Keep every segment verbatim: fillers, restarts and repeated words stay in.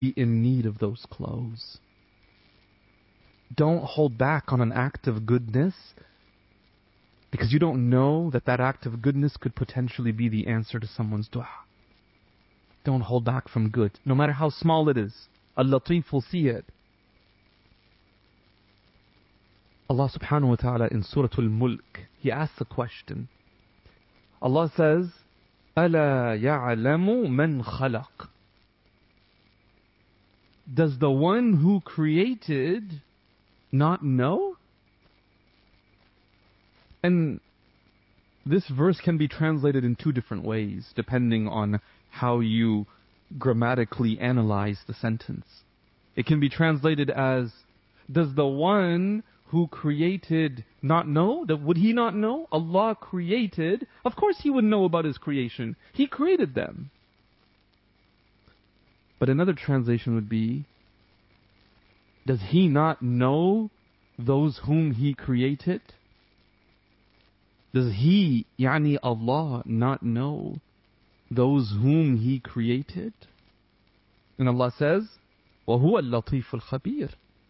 in need of those clothes. Don't hold back on an act of goodness because you don't know that that act of goodness could potentially be the answer to someone's dua. Don't hold back from good, no matter how small it is. Al-Latif will see it. Allah subhanahu wa ta'ala in Surah Al-Mulk, He asks a question. Allah says, أَلَا يَعْلَمُ مَنْ خَلَقَ. Does the one who created not know? And this verse can be translated in two different ways, depending on how you grammatically analyze the sentence. It can be translated as, does the one who created not know? Would he not know? Allah created. Of course he would know about his creation. He created them. But another translation would be, does he not know those whom he created? Does he, yani Allah, not know those whom he created? And Allah says, وَهُوَ اللَّطِيفُ الْخَبِيرُ.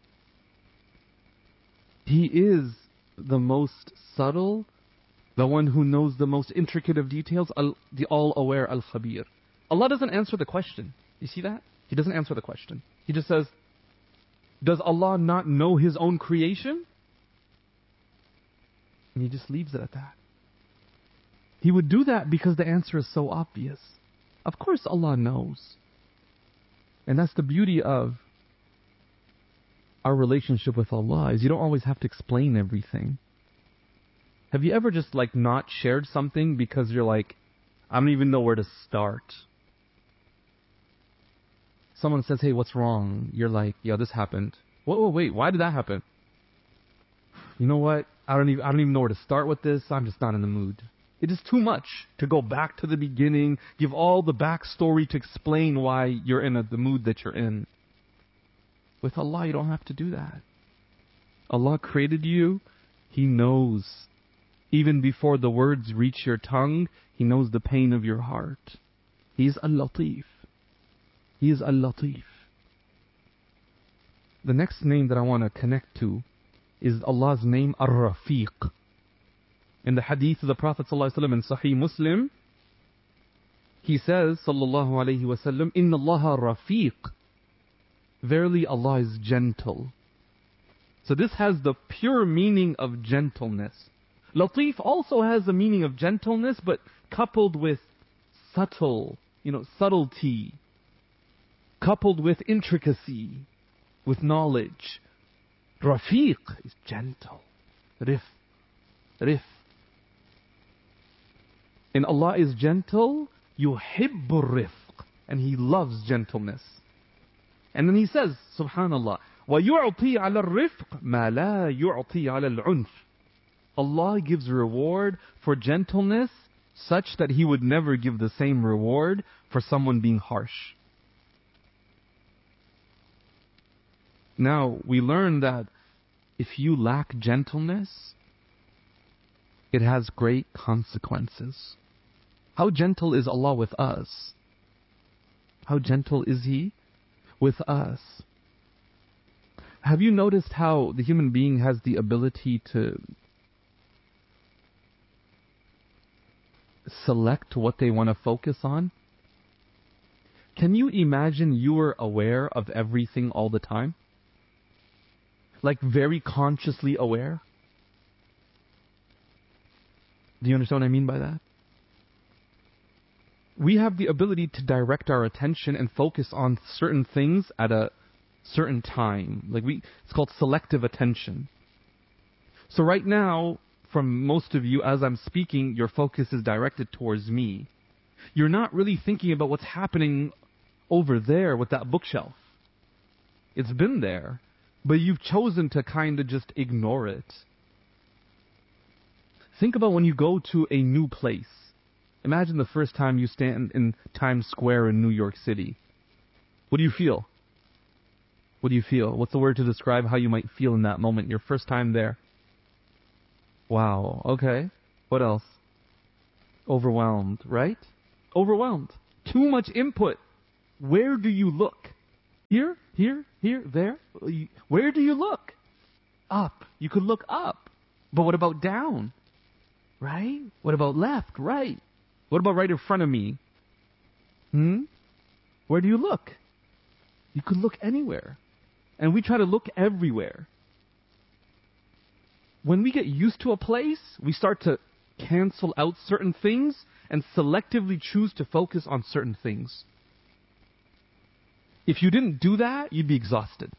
He is the most subtle, the one who knows the most intricate of details, al, the all-aware Al-Khabir. Allah doesn't answer the question. You see that? He doesn't answer the question. He just says, does Allah not know His own creation? And He just leaves it at that. He would do that because the answer is so obvious. Of course Allah knows. And that's the beauty of our relationship with Allah, is you don't always have to explain everything. Have you ever just like not shared something because you're like, I don't even know where to start? Someone says, hey, what's wrong? You're like, yo, this happened. Whoa, whoa, wait, why did that happen? You know what? I don't even I don't even know where to start with this. I'm just not in the mood. It is too much to go back to the beginning, give all the backstory to explain why you're in a, the mood that you're in. With Allah, you don't have to do that. Allah created you. He knows. Even before the words reach your tongue, He knows the pain of your heart. He is Al-Latif. He is Al-Latif. The next name that I want to connect to is Allah's name Ar-Rafiq. In the hadith of the Prophet ﷺ in Sahih Muslim, he says, sallallahu alayhi wa sallam, Inna Allaha Rafiq. Verily Allah is gentle. So this has the pure meaning of gentleness. Latif also has the meaning of gentleness, but coupled with subtle, you know, subtlety, coupled with intricacy, with knowledge. Rafiq is gentle. Rif. Rif. And Allah is gentle, yuhibbur rifq, and He loves gentleness. And then He says, subhanallah, وَيُعْطِي عَلَى الرِّفْقِ مَا لَا يُعْطِي عَلَى الْعُنْفِ. Allah gives reward for gentleness such that He would never give the same reward for someone being harsh. Now, we learn that if you lack gentleness, it has great consequences. How gentle is Allah with us? How gentle is He with us? Have you noticed how the human being has the ability to select what they want to focus on? Can you imagine you were aware of everything all the time? Like very consciously aware? Do you understand what I mean by that? We have the ability to direct our attention and focus on certain things at a certain time. Like we, it's called selective attention. So right now, from most of you, as I'm speaking, your focus is directed towards me. You're not really thinking about what's happening over there with that bookshelf. It's been there, but you've chosen to kind of just ignore it. Think about when you go to a new place. Imagine the first time you stand in Times Square in New York City. What do you feel? What do you feel? What's the word to describe how you might feel in that moment, your first time there? Wow, okay. What else? Overwhelmed, right? Overwhelmed. Too much input. Where do you look? Here, here, here, there. Where do you look? Up. You could look up. But what about down? Right? What about left, right? What about right in front of me? Hmm? Where do you look? You could look anywhere. And we try to look everywhere. When we get used to a place, we start to cancel out certain things and selectively choose to focus on certain things. If you didn't do that, you'd be exhausted.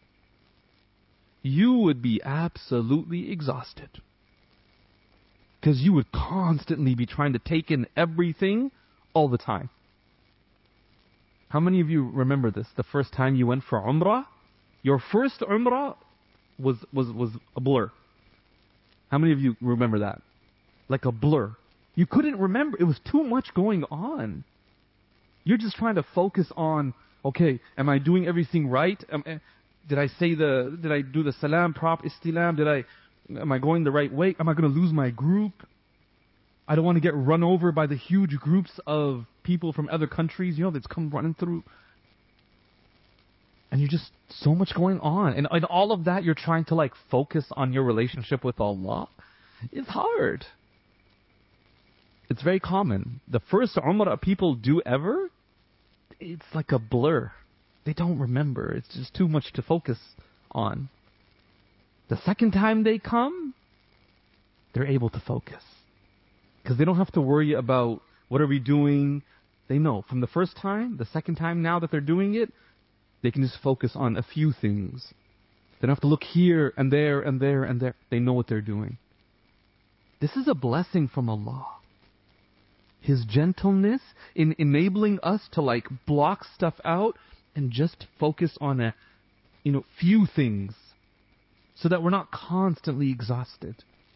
You would be absolutely exhausted. Because you would constantly be trying to take in everything all the time. How many of you remember this? The first time you went for Umrah? Your first Umrah was, was, was a blur. How many of you remember that? Like a blur. You couldn't remember. It was too much going on. You're just trying to focus on, okay, am I doing everything right? Am, did I say the, did I do the salam, prop, istilam? Did I, am I going the right way? Am I going to lose my group? I don't want to get run over by the huge groups of people from other countries, you know, that's come running through. And you're just so much going on. And in all of that, you're trying to like focus on your relationship with Allah. It's hard. It's very common. The first Umrah people do ever, it's like a blur. They don't remember. It's just too much to focus on. The second time they come, they're able to focus. Because they don't have to worry about what are we doing. They know from the first time, the second time now that they're doing it, they can just focus on a few things. They don't have to look here and there and there and there. They know what they're doing. This is a blessing from Allah. His gentleness in enabling us to like block stuff out and just focus on a, you know, few things so that we're not constantly exhausted.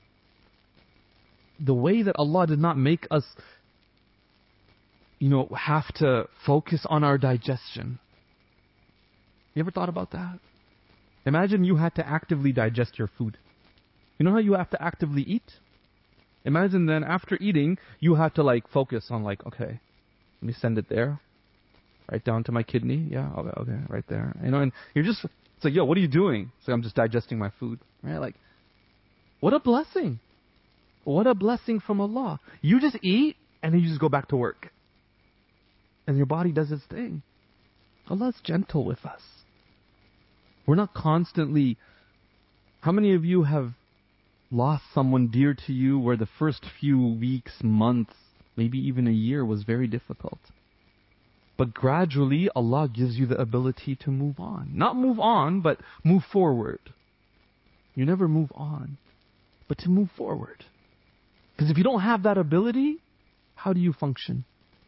The way that Allah did not make us, you know, have to focus on our digestion. You ever thought about that? Imagine you had to actively digest your food. You know how you have to actively eat? Imagine then after eating, you have to like focus on like, okay, let me send it there. Right down to my kidney. Yeah, okay, okay, right there. You know, and you're just, it's like, yo, what are you doing? So I'm just digesting my food. Right? Like, what a blessing. What a blessing from Allah. You just eat and then you just go back to work. And your body does its thing. Allah's gentle with us. We're not constantly... How many of you have lost someone dear to you where the first few weeks, months, maybe even a year was very difficult? But gradually Allah gives you the ability to move on. Not move on, but move forward. You never move on, but to move forward. Because if you don't have that ability, how do you function?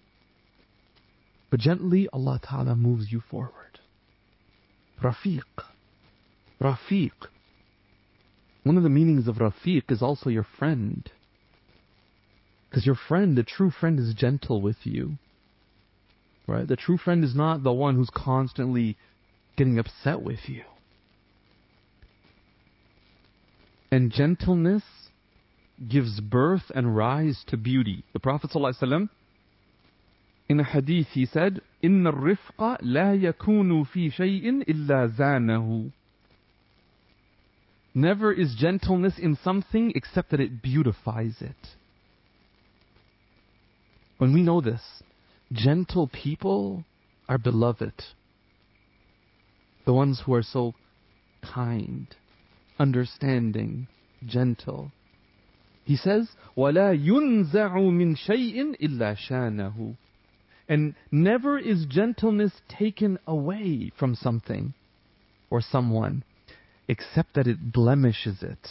But gently, Allah Ta'ala moves you forward. Rafiq. Rafiq. One of the meanings of Rafiq is also your friend. Because your friend, the true friend, is gentle with you. Right? The true friend is not the one who's constantly getting upset with you. And gentleness gives birth and rise to beauty. The Prophet ﷺ, in a hadith, he said, إِنَّ الرِّفْقَ لَا يَكُونُ فِي شَيْءٍ إِلَّا زَانَهُ. Never is gentleness in something except that it beautifies it. When we know this, gentle people are beloved. The ones who are so kind, understanding, gentle. He says, وَلَا يُنْزَعُ مِنْ شَيْءٍ إِلَّا شَانَهُ. And never is gentleness taken away from something or someone, except that it blemishes it.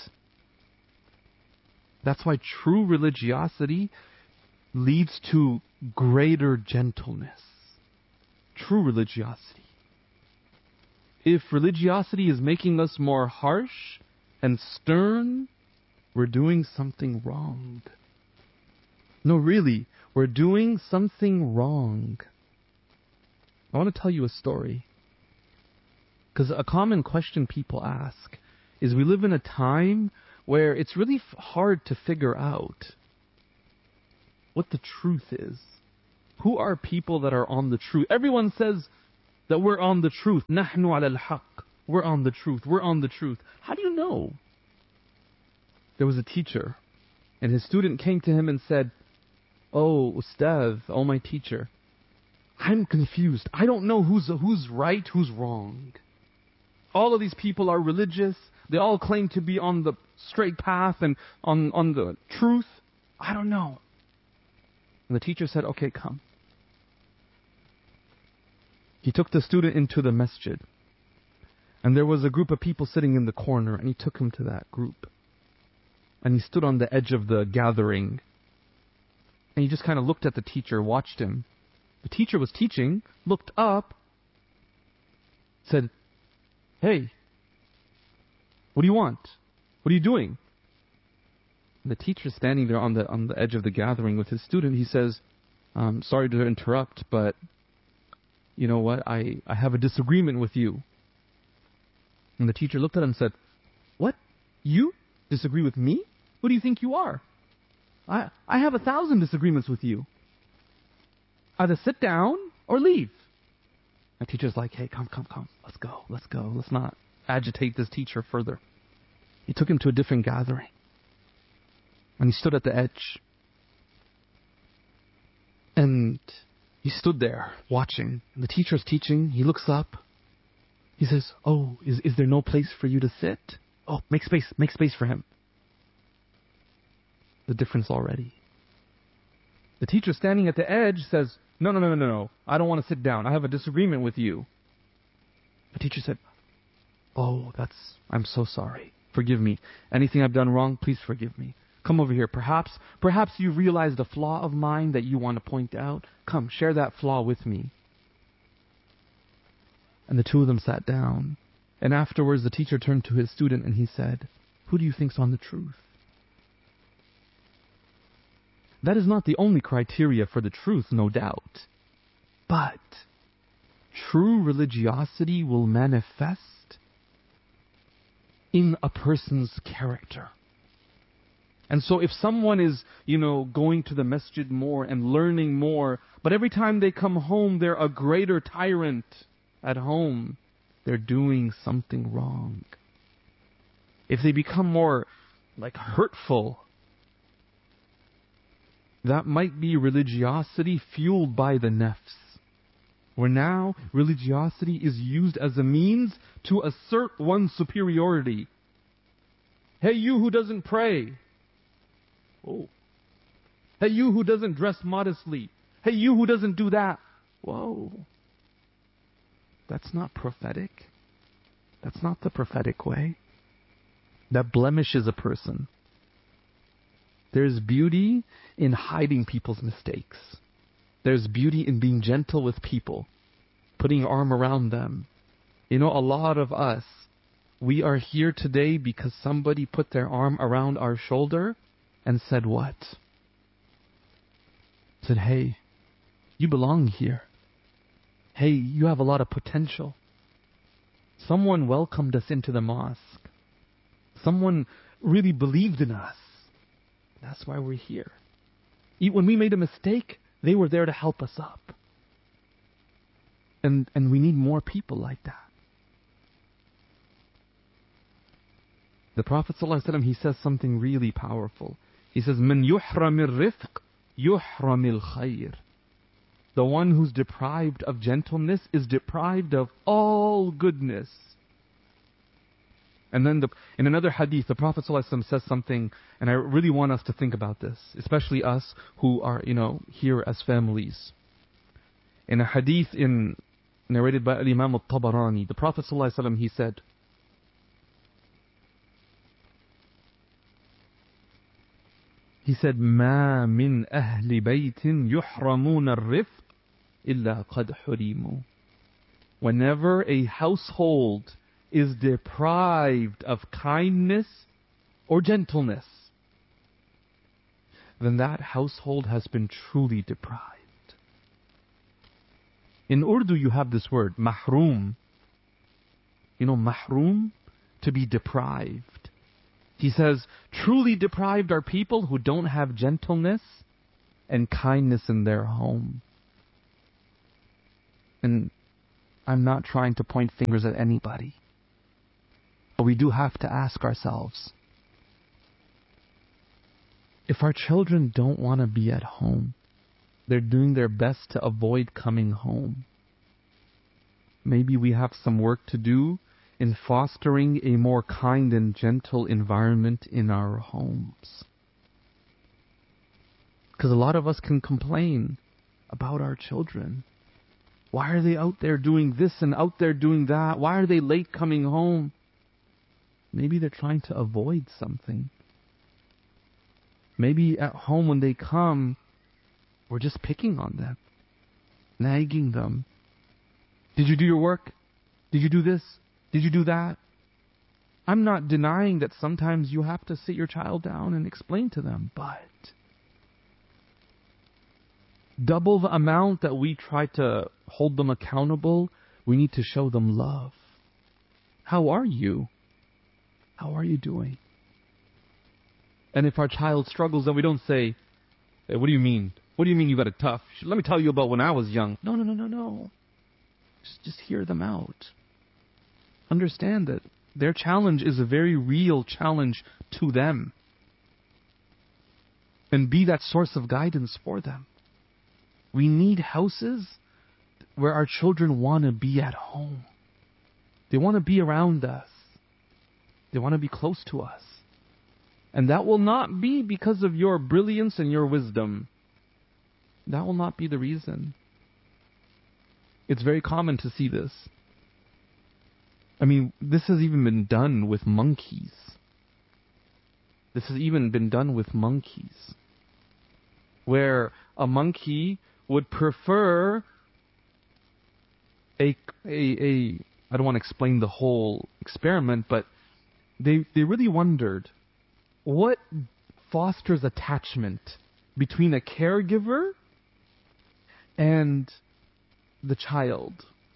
That's why true religiosity leads to greater gentleness. True religiosity. If religiosity is making us more harsh and stern, we're doing something wrong. No, really, we're doing something wrong. I want to tell you a story. Because a common question people ask is, we live in a time where it's really f- hard to figure out what the truth is. Who are people that are on the truth? Everyone says that we're on the truth. نحن على الحق. We're on the truth. We're on the truth. How do you know? There was a teacher, and his student came to him and said, "Oh, Ustadh, oh my teacher, I'm confused. I don't know who's who's right, who's wrong. All of these people are religious. They all claim to be on the straight path and on, on the truth. I don't know." And the teacher said, "Okay, come." He took the student into the masjid. And there was a group of people sitting in the corner, and he took him to that group. And he stood on the edge of the gathering. And he just kind of looked at the teacher, watched him. The teacher was teaching, looked up, said, "Hey, what do you want? What are you doing?" And the teacher standing there on the on the edge of the gathering with his student, he says, um, "Sorry to interrupt, but you know what? I, I have a disagreement with you." And the teacher looked at him and said, "What? You disagree with me? Who do you think you are? I, I have a thousand disagreements with you. Either sit down or leave." The teacher's like, "Hey, come, come, come. Let's go. Let's go. Let's not agitate this teacher further." He took him to a different gathering. And he stood at the edge. And he stood there watching. And the teacher's teaching. He looks up. He says, "Oh, is, is there no place for you to sit? Oh, make space. Make space for him." The difference already. The teacher standing at the edge says, no, no, no, no, no. I don't want to sit down. I have a disagreement with you." The teacher said, "Oh, that's, I'm so sorry. Forgive me. Anything I've done wrong, please forgive me. Come over here. Perhaps, perhaps you realized a flaw of mine that you want to point out. Come, share that flaw with me." And the two of them sat down. And afterwards, the teacher turned to his student and he said, "Who do you think's on the truth?" That is not the only criteria for the truth, no doubt. But true religiosity will manifest in a person's character. And so if someone is, you know, going to the masjid more and learning more, but every time they come home, they're a greater tyrant at home, they're doing something wrong. If they become more like hurtful, that might be religiosity fueled by the nafs. Where now religiosity is used as a means to assert one's superiority. Hey, you who doesn't pray. Oh. Hey, you who doesn't dress modestly. Hey, you who doesn't do that. Whoa. That's not prophetic. That's not the prophetic way. That blemishes a person. There's beauty in hiding people's mistakes. There's beauty in being gentle with people, putting your arm around them. You know, a lot of us, we are here today because somebody put their arm around our shoulder and said what? Said, "Hey, you belong here. Hey, you have a lot of potential." Someone welcomed us into the mosque. Someone really believed in us. That's why we're here. When we made a mistake, they were there to help us up. And and we need more people like that. The Prophet ﷺ, he says something really powerful. He says, "Man yuhram al-rifq, yuhram al-khayr." The one who's deprived of gentleness is deprived of all goodness. And then the, in another hadith, the Prophet ﷺ says something, and I really want us to think about this, especially us who are, you know, here as families. In a hadith in, narrated by Imam al-Tabarani, the Prophet ﷺ, he said, he said, "Ma min ahli baytin yuhramuna ar-rifq illa qad hurimu." Whenever a household is deprived of kindness or gentleness, then that household has been truly deprived. In Urdu you have this word, mahroom. You know, mahroom, to be deprived. He says, truly deprived are people who don't have gentleness and kindness in their home. And I'm not trying to point fingers at anybody. But we do have to ask ourselves, if our children don't want to be at home, they're doing their best to avoid coming home, maybe we have some work to do in fostering a more kind and gentle environment in our homes. Because a lot of us can complain about our children. Why are they out there doing this and out there doing that? Why are they late coming home? Maybe they're trying to avoid something. Maybe at home when they come, we're just picking on them, nagging them. Did you do your work? Did you do this? Did you do that? I'm not denying that sometimes you have to sit your child down and explain to them, but double the amount that we try to hold them accountable, we need to show them love. How are you? How are you doing? And if our child struggles, then we don't say, hey, what do you mean? What do you mean you got it tough? Let me tell you about when I was young. No, no, no, no, no. Just, just hear them out. Understand that their challenge is a very real challenge to them. And be that source of guidance for them. We need houses where our children want to be at home. They want to be around us. They want to be close to us. And that will not be because of your brilliance and your wisdom. That will not be the reason. It's very common to see this. I mean, this has even been done with monkeys. This has even been done with monkeys. Where a monkey would prefer a, a, a I don't want to explain the whole experiment, but they, they really wondered what fosters attachment between a caregiver and the child.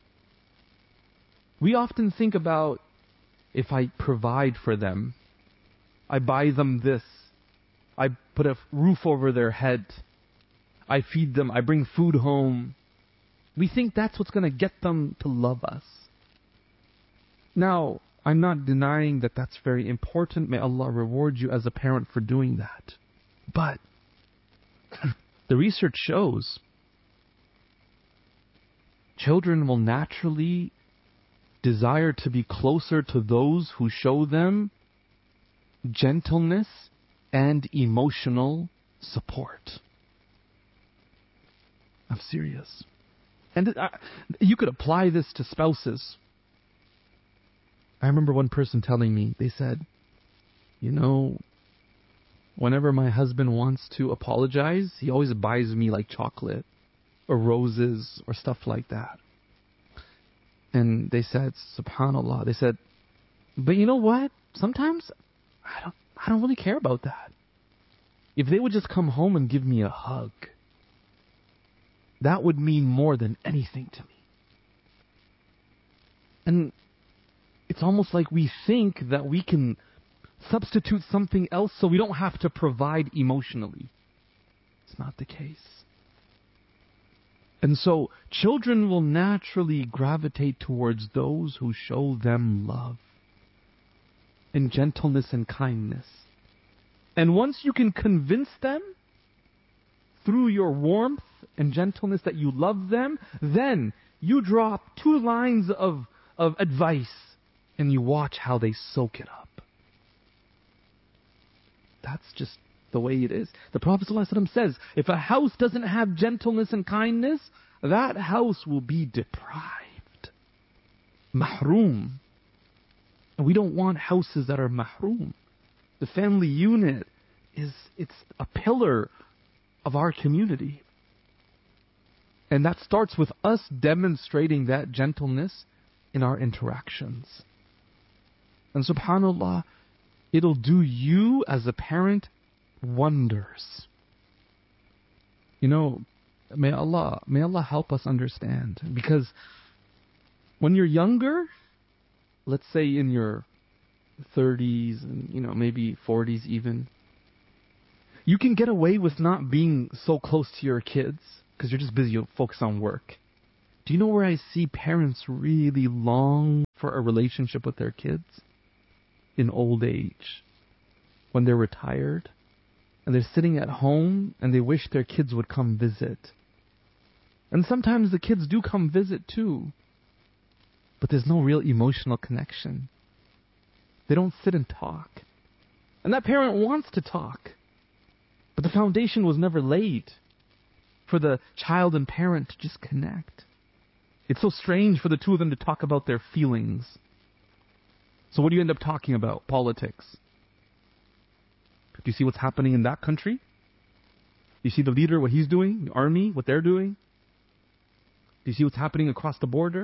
We often think about, if I provide for them, I buy them this, I put a roof over their head, I feed them, I bring food home. We think that's what's going to get them to love us. Now, I'm not denying that that's very important. May Allah reward you as a parent for doing that. But the research shows children will naturally desire to be closer to those who show them gentleness and emotional support. I'm serious. And uh, you could apply this to spouses. I remember one person telling me, they said, you know, whenever my husband wants to apologize, he always buys me like chocolate or roses or stuff like that. And they said, subhanAllah, they said, but you know what? Sometimes I don't, I don't really care about that. If they would just come home and give me a hug, that would mean more than anything to me. And it's almost like we think that we can substitute something else so we don't have to provide emotionally. It's not the case. And so children will naturally gravitate towards those who show them love and gentleness and kindness. And once you can convince them through your warmth and gentleness that you love them, then you drop two lines of, of advice and you watch how they soak it up. That's just the way it is. The Prophet ﷺ says, if a house doesn't have gentleness and kindness, that house will be deprived. Mahroom. And we don't want houses that are mahroom. The family unit is, it's a pillar of our community. And that starts with us demonstrating that gentleness in our interactions. And subhanAllah, it'll do you as a parent wonders. You know, may Allah, may Allah help us understand. Because when you're younger, let's say in your thirties and, you know, maybe forties even, you can get away with not being so close to your kids because you're just busy, you focus on work. Do you know where I see parents really long for a relationship with their kids? In old age. When they're retired. And they're sitting at home and they wish their kids would come visit. And sometimes the kids do come visit too. But there's no real emotional connection. They don't sit and talk. And that parent wants to talk. But the foundation was never laid for the child and parent to just connect. It's so strange for the two of them to talk about their feelings. So what do you end up talking about? Politics. Do you see what's happening in that country? Do you see the leader, what he's doing? The army, what they're doing? Do you see what's happening across the border?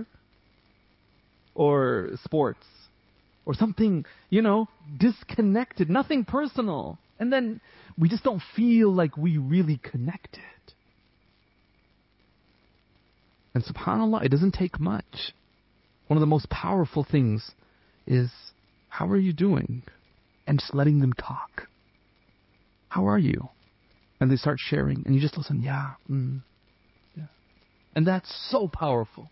Or sports? Or something, you know, disconnected, nothing personal. And then we just don't feel like we really connected. And subhanAllah, it doesn't take much. One of the most powerful things is, how are you doing? And just letting them talk. How are you? And they start sharing, and you just listen, yeah, mm, yeah. And that's so powerful.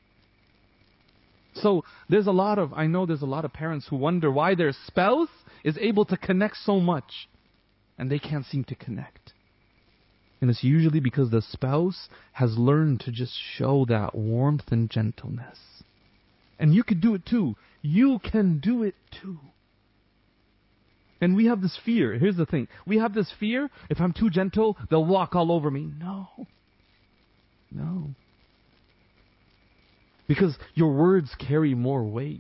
So there's a lot of, I know there's a lot of parents who wonder why their spouse is able to connect so much, and they can't seem to connect. And it's usually because the spouse has learned to just show that warmth and gentleness. And you could do it too. You can do it too. And we have this fear. Here's the thing. We have this fear, if I'm too gentle, they'll walk all over me. No. No. Because your words carry more weight.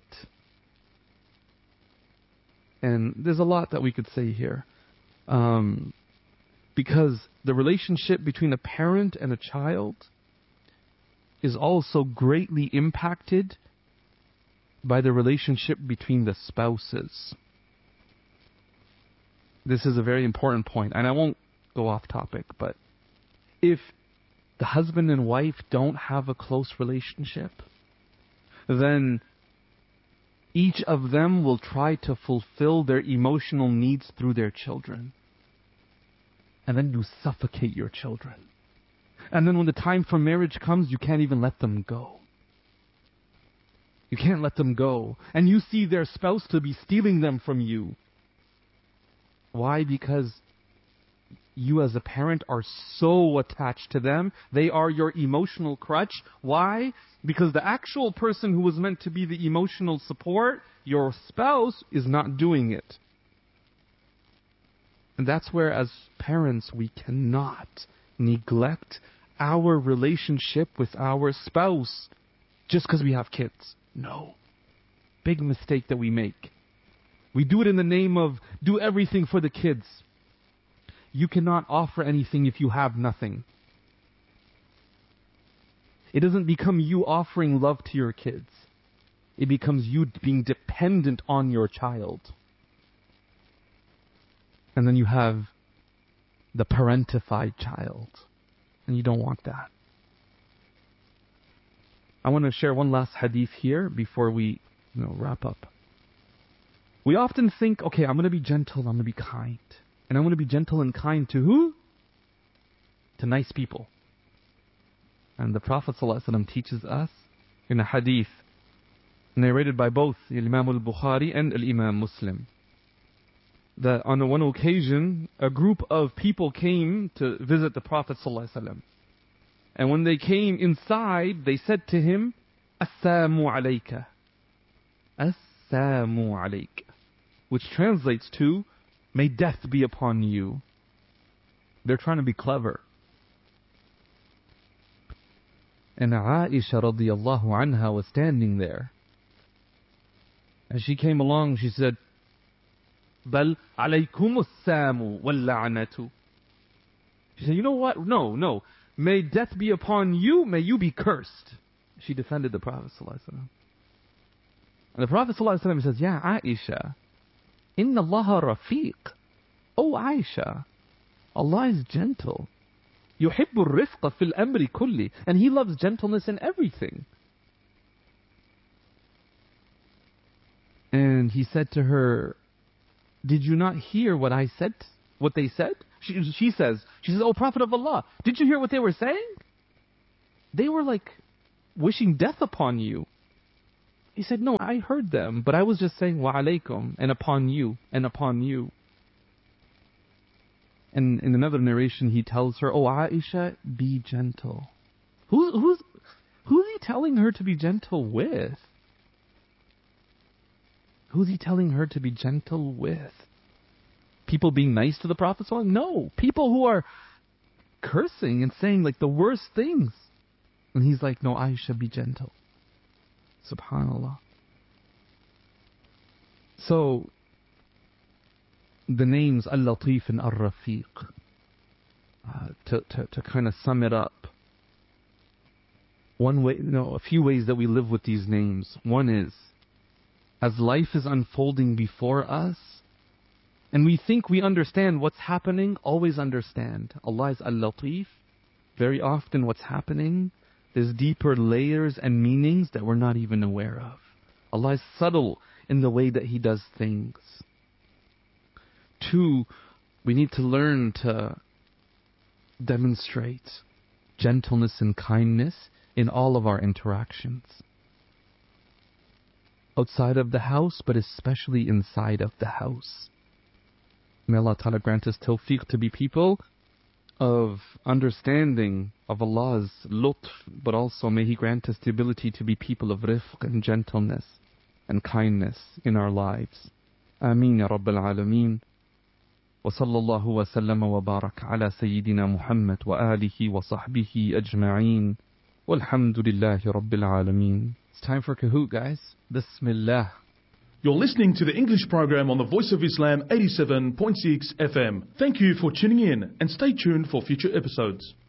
And there's a lot that we could say here. Um, because the relationship between a parent and a child is also greatly impacted by the relationship between the spouses. This is a very important point, and I won't go off topic, but if the husband and wife don't have a close relationship, then each of them will try to fulfill their emotional needs through their children. And then you suffocate your children. And then when the time for marriage comes, you can't even let them go. You can't let them go. And you see their spouse to be stealing them from you. Why? Because you as a parent are so attached to them. They are your emotional crutch. Why? Because the actual person who was meant to be the emotional support, your spouse, is not doing it. And that's where, as parents, we cannot neglect our relationship with our spouse just because we have kids. No. Big mistake that we make. We do it in the name of do everything for the kids. You cannot offer anything if you have nothing. It doesn't become you offering love to your kids. It becomes you being dependent on your child. And then you have the parentified child. And you don't want that. I want to share one last hadith here before we you know, wrap up. We often think, okay, I'm going to be gentle, I'm going to be kind. And I'm going to be gentle and kind to who? To nice people. And the Prophet ﷺ teaches us in a hadith narrated by both Imam al-Bukhari and Imam Muslim, that on one occasion, a group of people came to visit the Prophet ﷺ. And when they came inside, they said to him, Assalamu alayka. Assalamu alayka. Which translates to, may death be upon you. They're trying to be clever. And Aisha radiyallahu anha was standing there. As she came along, she said, Bal alaykum as-samu wal-la'natu. She said, you know what? No, no. May death be upon you, may you be cursed. She defended the Prophet ﷺ. And the Prophet ﷺ says, Ya Aisha, Inna Allah rafiq. Oh Aisha, Allah is gentle. Yuhibbu rifqa fil amri kulli. And He loves gentleness in everything. And he said to her, did you not hear what I said? What they said? She, she says, she says, oh Prophet of Allah, did you hear what they were saying? They were like, wishing death upon you. He said, no, I heard them, but I was just saying, wa alaykum, and upon you, and upon you. And in another narration, he tells her, oh, Aisha, be gentle. Who, who's, who's he telling her to be gentle with? Who's he telling her to be gentle with? People being nice to the Prophet? No, people who are cursing and saying like the worst things. And he's like, no, Aisha, be gentle. Subhanallah. So, the names Al-Latif and Ar-Rafiq, uh, to, to, to kind of sum it up, one way, you know, a few ways that we live with these names. One is, as life is unfolding before us, and we think we understand what's happening, always understand. Allah is Al-Latif. Very often what's happening, there's deeper layers and meanings that we're not even aware of. Allah is subtle in the way that He does things. Two, we need to learn to demonstrate gentleness and kindness in all of our interactions. Outside of the house, but especially inside of the house. May Allah Ta'ala grant us tawfiq to be people of understanding of Allah's lutf, but also may He grant us the ability to be people of rifq and gentleness and kindness in our lives. Ameen ya Rabbil Alameen. وصلى الله وسلم وبارك على سيدنا محمد وآله وصحبه أجمعين والحمد لله رب العالمين. It's time for Kahoot, guys. Bismillah. You're listening to the English program on the Voice of Islam eighty-seven point six F M. Thank you for tuning in and stay tuned for future episodes.